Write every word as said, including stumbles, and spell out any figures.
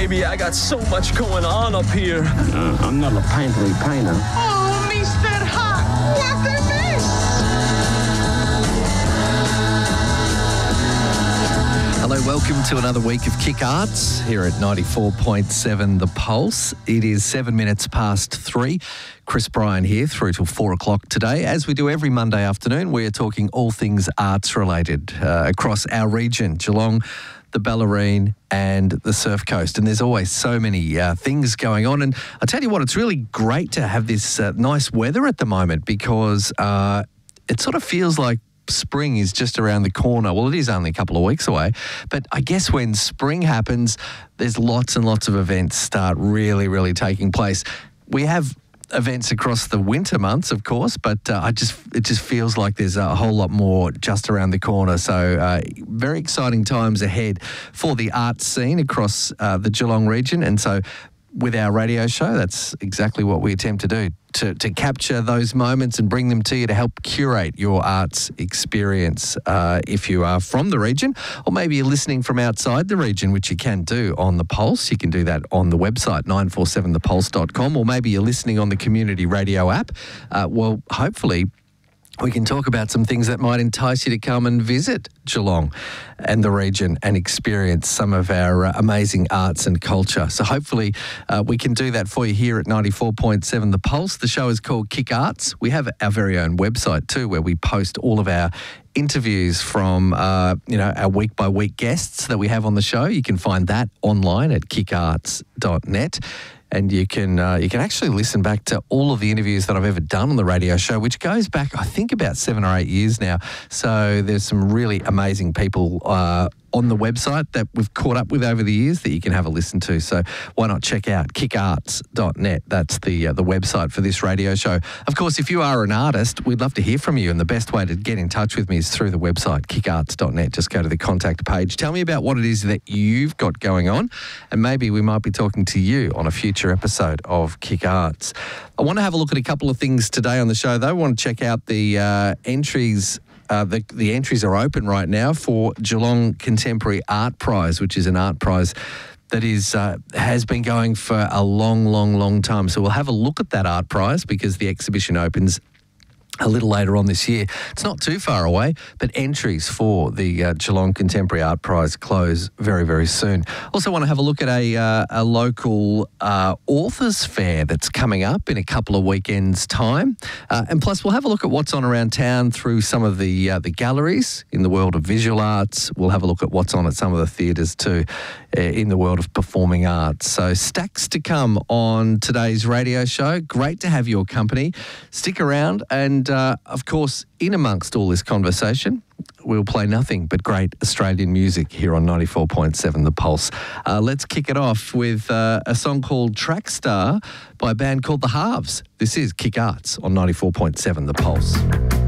baby. I got so much going on up here. Uh, I'm not a painterly painter. Oh, Mister Hot, what a mess! Hello, welcome to another week of Kick Arts here at ninety-four point seven The Pulse. It is seven minutes past three. Chris Bryan here through till four o'clock today. As we do every Monday afternoon, we are talking all things arts related uh, across our region, Geelong, the Bellarine and the Surf Coast. And there's always so many uh, things going on. And I tell you what, it's really great to have this uh, nice weather at the moment because uh, it sort of feels like spring is just around the corner. Well, it is only a couple of weeks away, but I guess when spring happens, there's lots and lots of events start really, really taking place. We have events across the winter months, of course, but uh, I just it just feels like there's a whole lot more just around the corner. So uh, very exciting times ahead for the arts scene across uh, the Geelong region. And so with our radio show, that's exactly what we attempt to do, to, to capture those moments and bring them to you to help curate your arts experience. Uh, if you are from the region, or maybe you're listening from outside the region, which you can do on The Pulse. You can do that on the website, nine four seven the pulse dot com, or maybe you're listening on the community radio app. Uh, well, hopefully we can talk about some things that might entice you to come and visit Geelong and the region and experience some of our uh, amazing arts and culture. So hopefully uh, we can do that for you here at ninety-four point seven The Pulse. The show is called Kick Arts. We have our very own website too, where we post all of our interviews from, uh, you know, our week-by-week guests that we have on the show. You can find that online at kick arts dot net. And you can uh, you can actually listen back to all of the interviews that I've ever done on the radio show, which goes back, I think, about seven or eight years now. So there's some really amazing people uh, on the website that we've caught up with over the years that you can have a listen to. So why not check out kick arts dot net? That's the uh, the website for this radio show. Of course, if you are an artist, we'd love to hear from you. And the best way to get in touch with me is through the website, kick arts dot net. Just go to the contact page. Tell me about what it is that you've got going on. And maybe we might be talking to you on a future episode of Kick Arts. I want to have a look at a couple of things today on the show, though. I want to check out the uh, entries. Uh, the, the entries are open right now for Geelong Contemporary Art Prize, which is an art prize that is uh, has been going for a long, long, long time. So we'll have a look at that art prize because the exhibition opens a little later on this year. It's not too far away, but entries for the uh, Geelong Contemporary Art Prize close very, very soon. Also want to have a look at a, uh, a local uh, authors fair that's coming up in a couple of weekends' time. Uh, and plus, we'll have a look at what's on around town through some of the uh, the galleries in the world of visual arts. We'll have a look at what's on at some of the theatres too uh, in the world of performing arts. So stacks to come on today's radio show. Great to have your company. Stick around and And, uh, of course, in amongst all this conversation, we'll play nothing but great Australian music here on ninety-four point seven The Pulse. Uh, let's kick it off with uh, a song called Trackstar by a band called The Halves. This is Kick Arts on ninety-four point seven The Pulse.